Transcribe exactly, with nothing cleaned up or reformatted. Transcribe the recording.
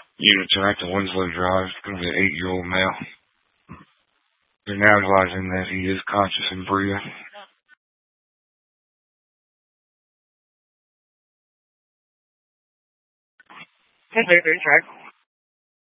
Unit tonight to Winslow Drive. It's going to be an eight-year-old male. They're now realizing that he is conscious and breathing. Okay, track.